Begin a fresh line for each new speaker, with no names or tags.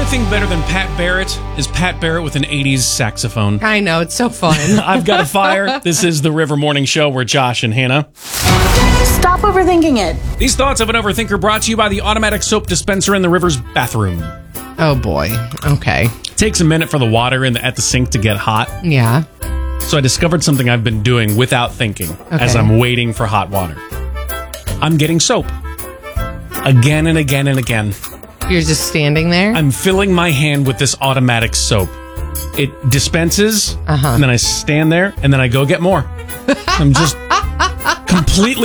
only thing better than Pat Barrett is Pat Barrett with an 80s saxophone.
I know, it's so fun.
I've got a fire. This is the River Morning Show. We're Josh and Hannah.
Stop overthinking it.
These thoughts of an overthinker brought to you by the automatic soap dispenser in the River's bathroom.
Oh, boy. Okay.
It takes a minute for the water at the sink to get hot.
Yeah.
So I discovered something I've been doing without thinking as I'm waiting for hot water. I'm getting soap. Again and again and again.
You're just standing there?
I'm filling my hand with this automatic soap. It dispenses, and then I stand there, and then I go get more. I'm just completely